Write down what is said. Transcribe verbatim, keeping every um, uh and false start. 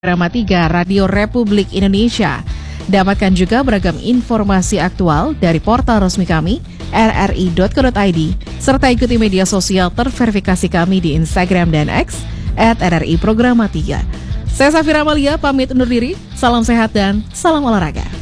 Programa tiga Radio Republik Indonesia. Dapatkan juga beragam informasi aktual dari portal resmi kami r r i dot co dot i d serta ikuti media sosial terverifikasi kami di Instagram dan X at r r i programa tiga. Saya Safira Amalia pamit undur diri. Salam sehat dan salam olahraga.